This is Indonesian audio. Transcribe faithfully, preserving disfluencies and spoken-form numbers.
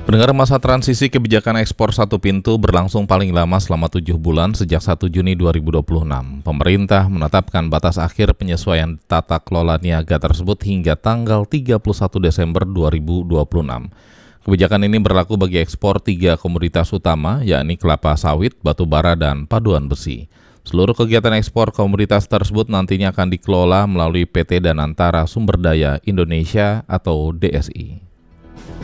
Pendengar, masa transisi kebijakan ekspor satu pintu berlangsung paling lama selama tujuh bulan sejak satu Juni dua ribu dua puluh enam. Pemerintah menetapkan batas akhir penyesuaian tata kelola niaga tersebut hingga tanggal tiga puluh satu Desember dua ribu dua puluh enam. Kebijakan ini berlaku bagi ekspor tiga komoditas utama, yakni kelapa sawit, batu bara, dan paduan besi. Seluruh kegiatan ekspor komoditas tersebut nantinya akan dikelola melalui P T Danantara Sumber Daya Indonesia atau D S I.